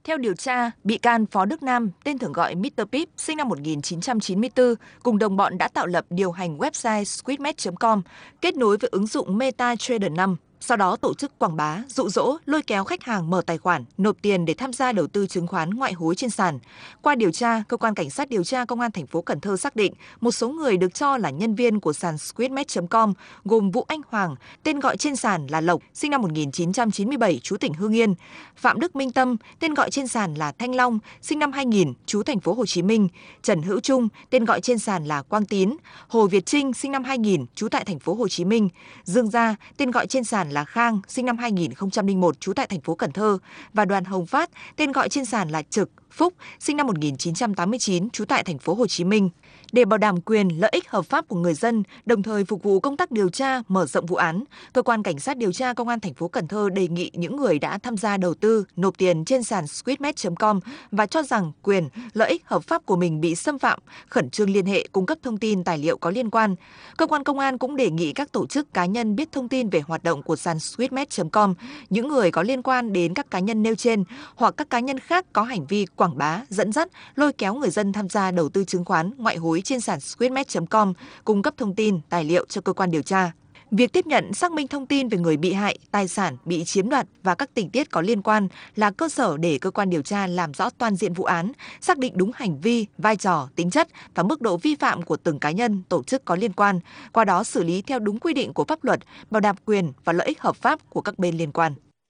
Theo điều tra, bị can Phó Đức Nam, tên thường gọi Mr. Pip, sinh năm 1994, cùng đồng bọn đã tạo lập điều hành website squidmatch.com, kết nối với ứng dụng MetaTrader 5. Sau đó tổ chức quảng bá, dụ dỗ, lôi kéo khách hàng mở tài khoản, nộp tiền để tham gia đầu tư chứng khoán ngoại hối trên sàn. Qua điều tra, cơ quan cảnh sát điều tra công an thành phố Cần Thơ xác định một số người được cho là nhân viên của sàn squidmatch.com gồm Vũ Anh Hoàng, tên gọi trên sàn là Lộc, sinh năm 1997, trú tỉnh Hưng Yên, Phạm Đức Minh Tâm, tên gọi trên sàn là Thanh Long, sinh năm 2000, trú thành phố Hồ Chí Minh, Trần Hữu Trung, tên gọi trên sàn là Quang Tín, Hồ Việt Trinh, sinh năm 2000, trú tại thành phố Hồ Chí Minh, Dương Gia, tên gọi trên sàn là Khang, sinh năm 2001, trú tại thành phố Cần Thơ, và Đoàn Hồng Phát, tên gọi trên sàn là Trực, Phúc, sinh năm 1989, trú tại thành phố Hồ Chí Minh. Để bảo đảm quyền lợi ích hợp pháp của người dân, đồng thời phục vụ công tác điều tra, mở rộng vụ án, cơ quan cảnh sát điều tra công an thành phố Cần Thơ đề nghị những người đã tham gia đầu tư, nộp tiền trên sàn squidmatch.com và cho rằng quyền, lợi ích hợp pháp của mình bị xâm phạm, khẩn trương liên hệ cung cấp thông tin tài liệu có liên quan. Cơ quan công an cũng đề nghị các tổ chức cá nhân biết thông tin về hoạt động của sàn squidmatch.com, những người có liên quan đến các cá nhân nêu trên hoặc các cá nhân khác có hành vi quảng bá, dẫn dắt, lôi kéo người dân tham gia đầu tư chứng khoán ngoại hối trên sàn squidmatch.com, cung cấp thông tin, tài liệu cho cơ quan điều tra. Việc tiếp nhận, xác minh thông tin về người bị hại, tài sản bị chiếm đoạt và các tình tiết có liên quan là cơ sở để cơ quan điều tra làm rõ toàn diện vụ án, xác định đúng hành vi, vai trò, tính chất và mức độ vi phạm của từng cá nhân, tổ chức có liên quan, qua đó xử lý theo đúng quy định của pháp luật, bảo đảm quyền và lợi ích hợp pháp của các bên liên quan.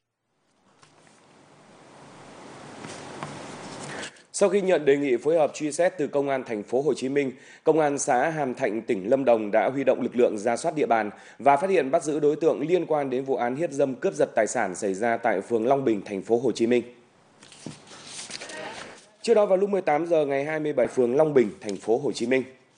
Sau khi nhận đề nghị phối hợp truy xét từ Công an thành phố Hồ Chí Minh, Công an xã Hàm Thạnh, tỉnh Lâm Đồng đã huy động lực lượng rà soát địa bàn và phát hiện bắt giữ đối tượng liên quan đến vụ án hiếp dâm cướp giật tài sản xảy ra tại phường Long Bình, thành phố Hồ Chí Minh. Trước đó vào lúc 18 giờ ngày 27, phường Long Bình, thành phố Hồ Chí Minh.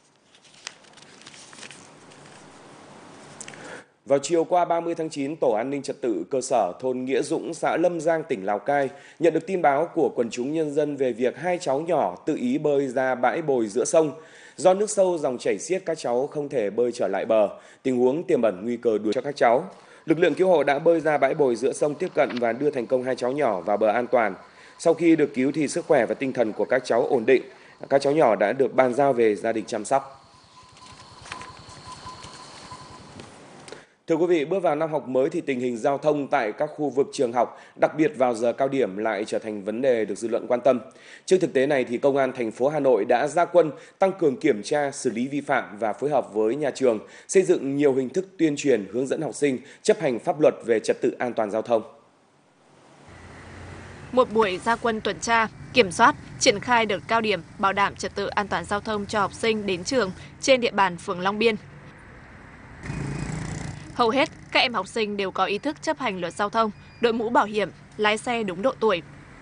Vào chiều qua 30 tháng 9, Tổ an ninh trật tự cơ sở thôn Nghĩa Dũng, xã Lâm Giang, tỉnh Lào Cai nhận được tin báo của quần chúng nhân dân về việc hai cháu nhỏ tự ý bơi ra bãi bồi giữa sông. Do nước sâu dòng chảy xiết, các cháu không thể bơi trở lại bờ, tình huống tiềm ẩn nguy cơ đuối cho các cháu. Lực lượng cứu hộ đã bơi ra bãi bồi giữa sông tiếp cận và đưa thành công hai cháu nhỏ vào bờ an toàn. Sau khi được cứu thì sức khỏe và tinh thần của các cháu ổn định. Các cháu nhỏ đã được bàn giao về gia đình chăm sóc. Thưa quý vị, bước vào năm học mới thì tình hình giao thông tại các khu vực trường học, đặc biệt vào giờ cao điểm lại trở thành vấn đề được dư luận quan tâm. Trước thực tế này thì Công an thành phố Hà Nội đã ra quân tăng cường kiểm tra, xử lý vi phạm và phối hợp với nhà trường, xây dựng nhiều hình thức tuyên truyền, hướng dẫn học sinh chấp hành pháp luật về trật tự an toàn giao thông. Một buổi ra quân tuần tra, kiểm soát, triển khai đợt cao điểm bảo đảm trật tự an toàn giao thông cho học sinh đến trường trên địa bàn phường Long Biên. Hầu hết, các em học sinh đều có ý thức chấp hành luật giao thông, đội mũ bảo hiểm, lái xe đúng độ tuổi.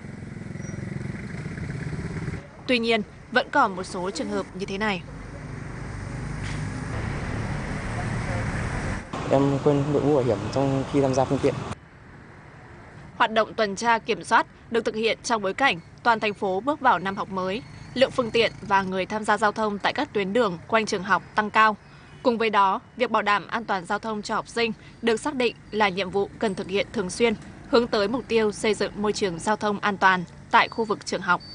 Tuy nhiên, vẫn còn một số trường hợp như thế này. Em quên đội mũ bảo hiểm trong khi tham gia phương tiện. Hoạt động tuần tra kiểm soát được thực hiện trong bối cảnh toàn thành phố bước vào năm học mới. Lượng phương tiện và người tham gia giao thông tại các tuyến đường quanh trường học tăng cao. Cùng với đó, việc bảo đảm an toàn giao thông cho học sinh được xác định là nhiệm vụ cần thực hiện thường xuyên, hướng tới mục tiêu xây dựng môi trường giao thông an toàn tại khu vực trường học.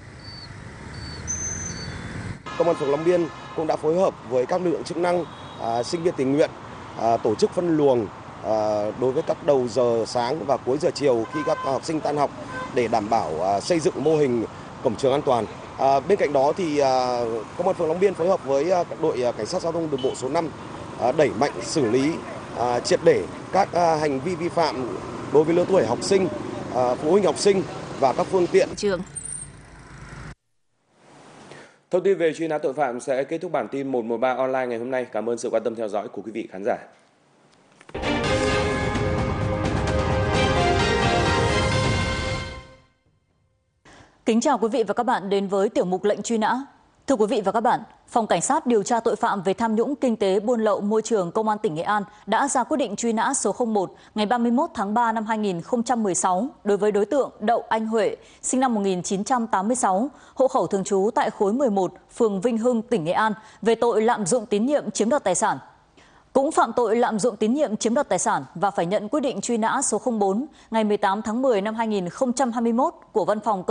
Công an phường Long Biên cũng đã phối hợp với các lực lượng chức năng, sinh viên tình nguyện, tổ chức phân luồng đối với các đầu giờ sáng và cuối giờ chiều khi các học sinh tan học để đảm bảo xây dựng mô hình cổng trường an toàn. Bên cạnh đó thì Công an phường Long Biên phối hợp với đội cảnh sát giao thông đường bộ số 5 đẩy mạnh xử lý triệt để các hành vi vi phạm đối với lứa tuổi học sinh, phụ huynh học sinh và các phương tiện trường. Thông tin về truy nã tội phạm sẽ kết thúc bản tin 113 online ngày hôm nay. Cảm ơn sự quan tâm theo dõi của quý vị khán giả. Kính chào quý vị và các bạn đến với tiểu mục lệnh truy nã. Thưa quý vị và các bạn, Phòng Cảnh sát điều tra tội phạm về tham nhũng kinh tế buôn lậu môi trường Công an tỉnh Nghệ An đã ra quyết định truy nã số 01 ngày 31 tháng 3 năm 2016 đối với đối tượng Đậu Anh Huệ, sinh năm 1986, hộ khẩu thường trú tại khối 11, phường Vinh Hưng, tỉnh Nghệ An về tội lạm dụng tín nhiệm chiếm đoạt tài sản. Cũng phạm tội lạm dụng tín nhiệm chiếm đoạt tài sản và phải nhận quyết định truy nã số 04 ngày 18 tháng 10 năm 2021 của Văn phòng